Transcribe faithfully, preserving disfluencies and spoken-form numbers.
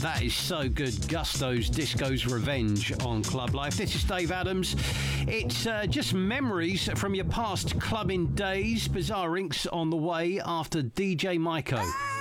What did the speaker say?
That is so good. Gusto's Disco's Revenge on Club Life. This is Dave Adams. It's uh, just memories from your past clubbing days. Bizarre Inks on the way after D J Maiko.